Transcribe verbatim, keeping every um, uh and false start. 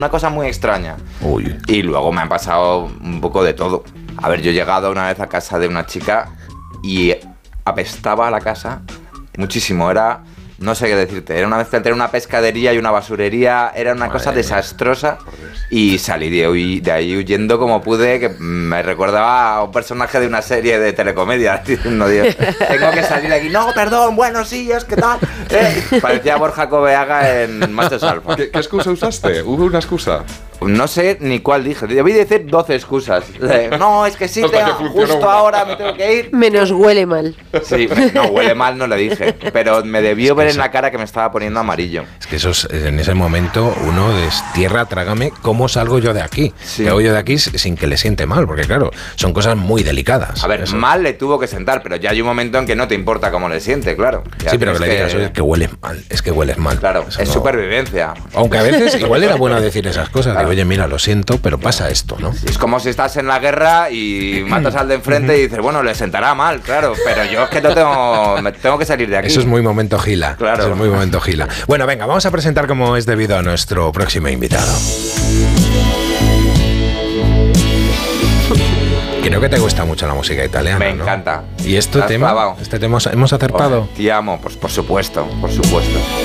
Una cosa muy extraña. Uy. Y luego me han pasado un poco de todo. A ver, yo he llegado una vez a casa de una chica y apestaba a la casa muchísimo. Era, no sé qué decirte, era una mezcla entre una pescadería y una basurería. Era una Madre cosa mía. desastrosa. Y salí de, huy- de ahí huyendo como pude, que me recordaba a un personaje de una serie de telecomedia. Diciendo, Dios, tengo que salir de aquí. No, perdón, buenos días, ¿qué tal? Eh, parecía Borja Coveaga en Machos Alfa. ¿Qué, ¿Qué excusa usaste? ¿Hubo una excusa? No sé ni cuál dije. Debí decir doce excusas. Eh, No, es que sí, Hasta tengo- que funcionó justo una. ahora me tengo que ir. Menos huele mal. Sí, me- no, huele mal, no le dije. Pero me debió ver en eso- la cara que me estaba poniendo amarillo. Es que eso es, en ese momento uno destierra, trágame, ¿cómo salgo yo de aquí? Sí. ¿Qué hago yo de aquí sin que le siente mal? Porque claro, son cosas muy delicadas. A ver, Eso. mal le tuvo que sentar, pero ya hay un momento en que no te importa cómo le siente, claro. Ya Sí, pero que tienes le digas, oye, que hueles mal, es que hueles mal. Claro, Eso es no- supervivencia. Aunque a veces igual era bueno decir esas cosas, Claro. de oye, mira, lo siento, pero pasa esto, ¿no? Es como si estás en la guerra y matas al de enfrente y dices, bueno, le sentará mal, claro, pero yo es que no tengo, me tengo que salir de aquí. Eso es muy momento gila. Claro. Eso es muy momento gila. Bueno, venga, vamos a presentar como es debido a nuestro próximo invitado. Creo que te gusta mucho la música italiana, Me ¿no? encanta. ¿Y este Te has tema? clavado. ¿Este tema hemos acertado? Oh, te amo, pues por supuesto, por supuesto.